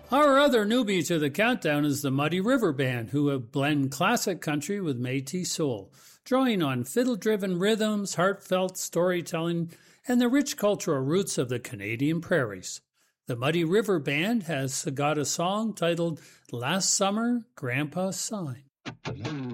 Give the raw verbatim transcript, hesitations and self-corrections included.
Our other newbie to the countdown is the Muddy River Band, who have blend classic country with Métis soul, drawing on fiddle-driven rhythms, heartfelt storytelling, and the rich cultural roots of the Canadian prairies. The Muddy River Band has got a song titled Last Summer, Grandpa's Sign.